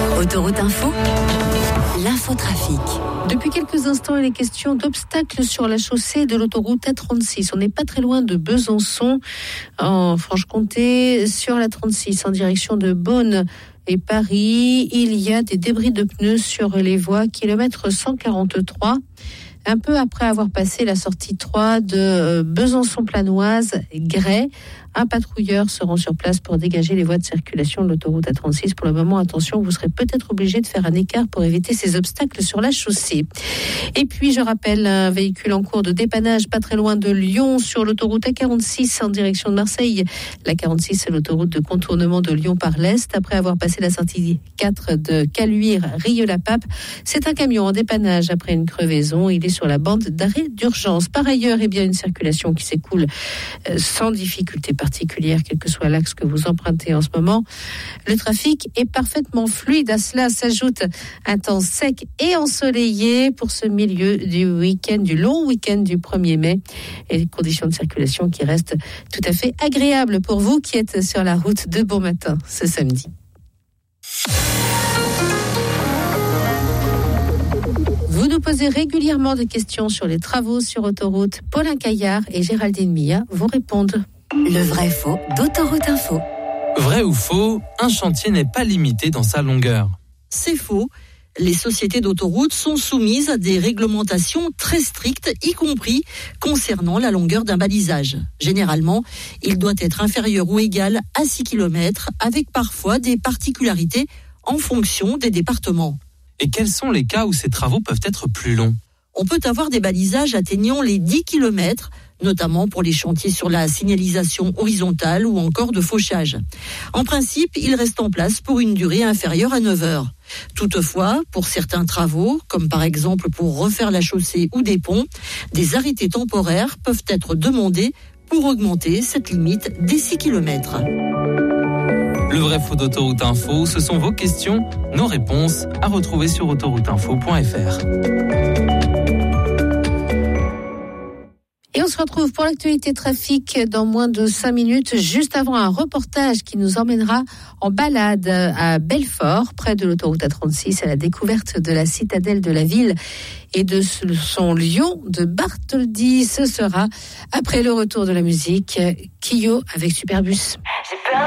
Autoroute Info, l'infotrafic. Depuis quelques instants, il est question d'obstacles sur la chaussée de l'autoroute A36. On n'est pas très loin de Besançon, en Franche-Comté, sur la 36, en direction de Beaune et Paris. Il y a des débris de pneus sur les voies, kilomètre 143. Un peu après avoir passé la sortie 3 de Besançon-Planoise-Grès, un patrouilleur se rend sur place pour dégager les voies de circulation de l'autoroute A36. Pour le moment, attention, vous serez peut-être obligé de faire un écart pour éviter ces obstacles sur la chaussée. Et puis, je rappelle, un véhicule en cours de dépannage pas très loin de Lyon sur l'autoroute A46 en direction de Marseille. La 46, c'est l'autoroute de contournement de Lyon par l'Est. Après avoir passé la sortie 4 de Caluire-Rieux-la-Pape, c'est un camion en dépannage après une crevaison. Il est sur la bande d'arrêt d'urgence. Par ailleurs, une circulation qui s'écoule sans difficulté particulière, quel que soit l'axe que vous empruntez en ce moment. Le trafic est parfaitement fluide. À cela s'ajoute un temps sec et ensoleillé pour ce milieu du week-end, du long week-end du 1er mai. Et des conditions de circulation qui restent tout à fait agréables pour vous qui êtes sur la route de bon matin ce samedi. Vous nous posez régulièrement des questions sur les travaux sur autoroute. Paulin Caillard et Géraldine Milla vous répondent. Le vrai faux d'Autoroute Info. Vrai ou faux, un chantier n'est pas limité dans sa longueur. C'est faux. Les sociétés d'autoroutes sont soumises à des réglementations très strictes, y compris concernant la longueur d'un balisage. Généralement, il doit être inférieur ou égal à 6 km, avec parfois des particularités en fonction des départements. Et quels sont les cas où ces travaux peuvent être plus longs ? On peut avoir des balisages atteignant les 10 km, notamment pour les chantiers sur la signalisation horizontale ou encore de fauchage. En principe, ils restent en place pour une durée inférieure à 9 heures. Toutefois, pour certains travaux, comme par exemple pour refaire la chaussée ou des ponts, des arrêtés temporaires peuvent être demandés pour augmenter cette limite des 6 km. Le vrai faux d'Autoroute Info, ce sont vos questions, nos réponses à retrouver sur autorouteinfo.fr. Et on se retrouve pour l'actualité trafic dans moins de 5 minutes, juste avant un reportage qui nous emmènera en balade à Belfort, près de l'autoroute A36, à la découverte de la citadelle de la ville et de son lion de Bartholdi. Ce sera après le retour de la musique, Kyo avec Superbus.